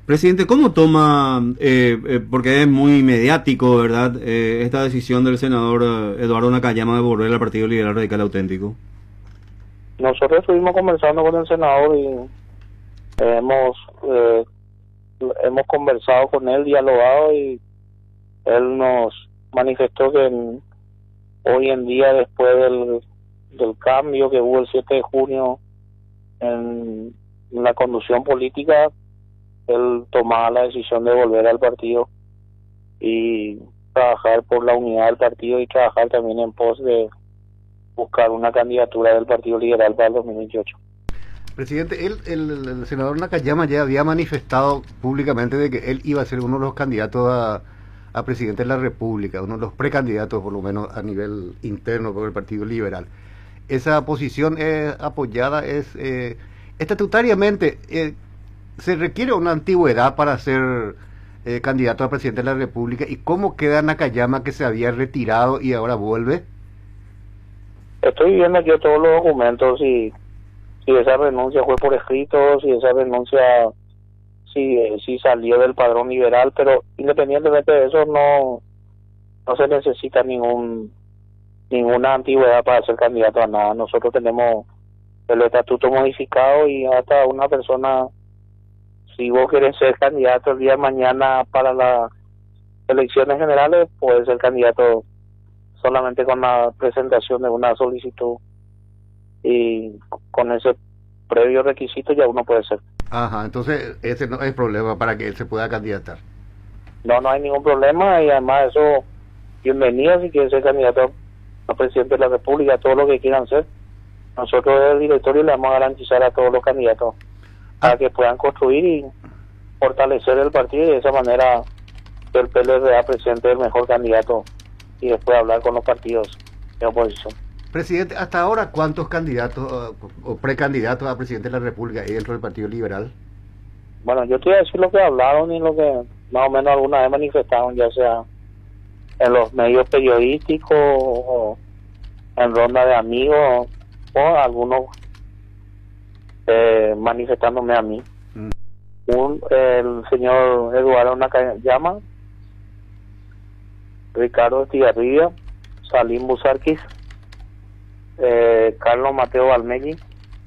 Presidente, ¿cómo toma, porque es muy mediático, ¿verdad?, esta decisión del senador Eduardo Nakayama de volver al Partido Liberal Radical Auténtico? Nosotros estuvimos conversando con el senador y hemos hemos conversado con él, dialogado, y él nos manifestó que hoy en día, después del cambio que hubo el 7 de junio en la conducción política, él tomaba la decisión de volver al partido y trabajar por la unidad del partido y trabajar también en pos de buscar una candidatura del Partido Liberal para el 2028. Presidente, el senador Nakayama ya había manifestado públicamente de que él iba a ser uno de los candidatos a presidente de la República, uno de los precandidatos, por lo menos a nivel interno, por el Partido Liberal. Esa posición es apoyada, estatutariamente, se requiere una antigüedad para ser candidato a presidente de la República. ¿Y cómo queda Nakayama, que se había retirado y ahora vuelve? Estoy viendo yo todos los documentos y si esa renuncia fue por escrito, si esa renuncia si salió del padrón liberal, pero independientemente de eso no se necesita ninguna antigüedad para ser candidato a nada. Nosotros tenemos el estatuto modificado y hasta una persona, si vos querés ser candidato el día de mañana para las elecciones generales, puedes ser candidato solamente con la presentación de una solicitud, y con ese previo requisito ya uno puede ser. Ajá, entonces ese no es problema para que él se pueda candidatar. No hay ningún problema, y además eso, bienvenido si quieren ser candidato a presidente de la República, todo lo que quieran ser. Nosotros desde el directorio le vamos a garantizar a todos los candidatos para que puedan construir y fortalecer el partido, y de esa manera que el PLRA presente el mejor candidato y después hablar con los partidos de oposición. Presidente, hasta ahora, ¿cuántos candidatos o precandidatos a presidente de la República hay dentro del Partido Liberal? Bueno, yo te voy a decir lo que hablaron y lo que más o menos alguna vez manifestaron, ya sea en los medios periodísticos o en ronda de amigos, o algunos manifestándome a mí. El señor Eduardo Nakayama, Ricardo Estigarribia, Salim Busarquis, Carlos Mateo Valmegui,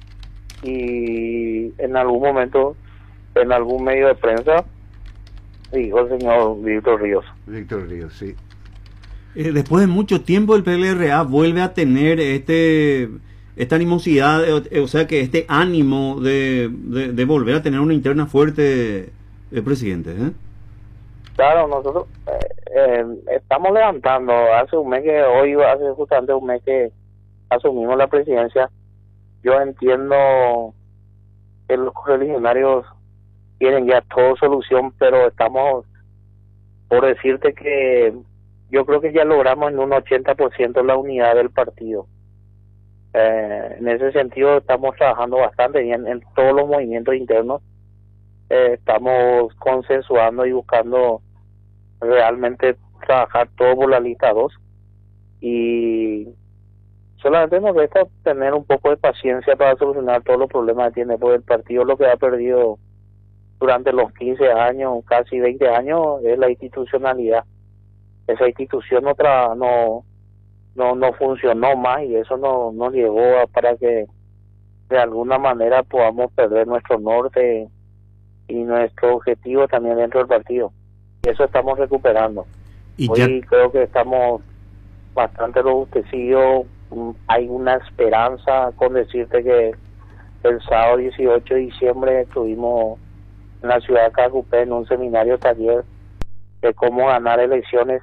y en algún momento en algún medio de prensa dijo el señor Víctor Ríos. Víctor Ríos, sí. Después de mucho tiempo el PLRA vuelve a tener esta animosidad, o sea que este ánimo de volver a tener una interna fuerte, presidente. Claro, nosotros estamos levantando, hace justamente un mes que asumimos la presidencia. Yo entiendo que los correligionarios tienen ya todo solución, pero estamos por decirte que yo creo que ya logramos en un 80% la unidad del partido. En ese sentido estamos trabajando bastante bien en todos los movimientos internos. Estamos consensuando y buscando realmente trabajar todo por la lista 2, y solamente nos resta tener un poco de paciencia para solucionar todos los problemas que tiene, porque el partido lo que ha perdido durante los 15 años, casi 20 años, es la institucionalidad. Esa institución no funcionó más, y eso nos llevó para que de alguna manera podamos perder nuestro norte y nuestro objetivo también dentro del partido. Y eso estamos recuperando. Hoy creo que estamos bastante robustecidos. Hay una esperanza con decirte que el sábado 18 de diciembre estuvimos en la ciudad de Cacupé en un seminario taller de cómo ganar elecciones,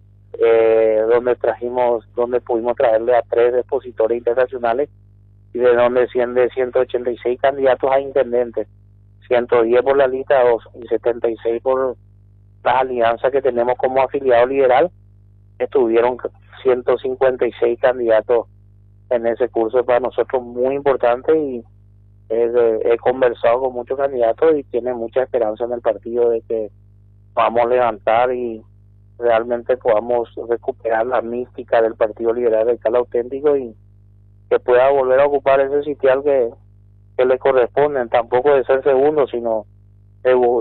donde pudimos traerle a 3 expositores internacionales, y de donde 186 candidatos a intendentes, 110 por la lista 2 y 76 por las alianzas que tenemos como afiliado liberal. Estuvieron 156 candidatos en ese curso, para nosotros muy importante, y he conversado con muchos candidatos y tienen mucha esperanza en el partido de que vamos a levantar y realmente podamos recuperar la mística del Partido Liberal Radical Auténtico, y que pueda volver a ocupar ese sitial que le corresponde, tampoco de ser segundo, sino de